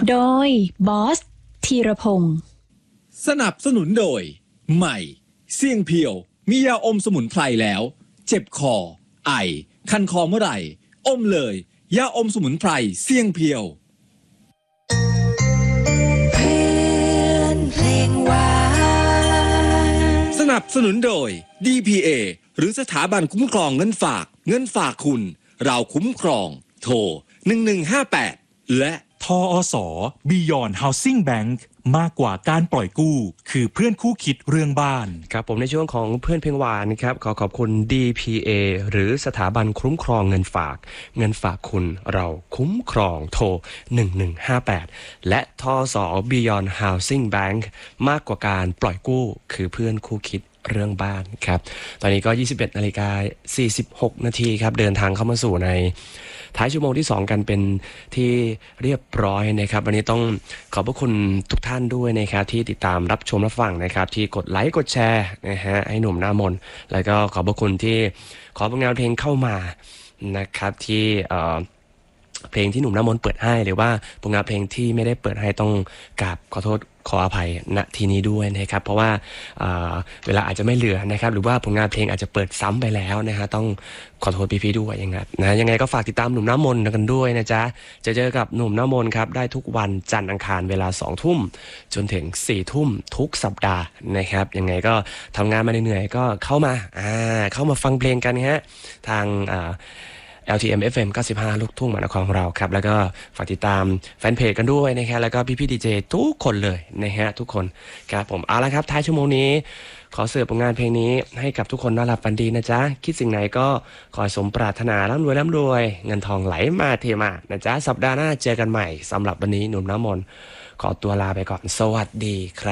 โดยบอสธีรพงศ์สนับสนุนโดยใหม่เสี่ยงเพียวมียาอมสมุนไพรแล้วเจ็บคอไอคันคอเมื่อไหร่อมเลยยาอมสมุนไพรเสี่ยงเพียวสนับสนุนโดย DPA หรือสถาบันคุ้มครองเงินฝากคุณเราคุ้มครองโทร1158และทอสBeyond Housing Bank มากกว่าการปล่อยกู้คือเพื่อนคู่คิดเรื่องบ้านครับผมในช่วงของเพื่อนเพลงหวานครับขอขอบคุณ DPA หรือสถาบันคุ้มครองเงินฝากคุณเราคุ้มครองโทร1158และทอสBeyond Housing Bank มากกว่าการปล่อยกู้คือเพื่อนคู่คิดเรื่องบ้านครับตอนนี้ก็ 21:46 นาทีครับเดินทางเข้ามาสู่ในท้ายชั่วโมงที่2กันเป็นที่เรียบร้อยนะครับวันนี้ต้องขอบพระคุณทุกท่านด้วยนะครับที่ติดตามรับชมรับฟังนะครับที่กดไลค์กดแชร์นะฮะให้หนุ่มหน้ามนแล้วก็ขอบพระคุณที่ขอผลงานเพลงเข้ามานะครับที่เพลงที่หนุ่มหน้ามนเปิดให้หรือว่าผลงานเพลงที่ไม่ได้เปิดให้ต้องกราบขอโทษขออภัยณที่นี้ด้วยนะครับเพราะว่าเวลาอาจจะไม่เหลือนะครับหรือว่าผลงานเพลงอาจจะเปิดซ้ำไปแล้วนะฮะต้องขอโทษพี่ๆด้วยยังไงก็ฝากติดตามหนุ่มหน้ามนกันด้วยนะจ๊ะจะเจอกับหนุ่มหน้ามนครับได้ทุกวันจันทร์อังคารเวลา 20:00 นจนถึง 4:00 นทุกสัปดาห์นะครับยังไงก็ทำงานมาเหนื่อยๆก็เข้ามาฟังเพลงกันฮะทางLTM FM 95 ลูกทุ่งมหานครของเราครับแล้วก็ฝากติดตามแฟนเพจกันด้วยนะครับแล้วก็พี่ๆดีเจทุกคนเลยนะฮะทุกคนครับผมเอาละครับท้ายชั่วโมงนี้ขอเสิร์ฟผลงานเพลงนี้ให้กับทุกคนนอนหลับฝันดีนะจ๊ะคิดสิ่งไหนก็ขอสมปรารถนาร่ำรวยเงินทองไหลมาเทมานะจ๊ะสัปดาห์หน้าเจอกันใหม่สำหรับวันนี้หนุ่มน้ำมนต์ขอตัวลาไปก่อนสวัสดีครับ